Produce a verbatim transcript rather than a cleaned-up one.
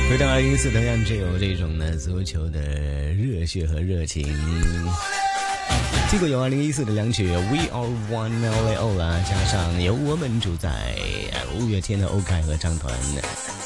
回到二零一四，同样只有这种呢足球的热血和热情。经过有二零一四的两曲 We Are One Only All 啊，加上由我们主宰五月天的欧凯和张团。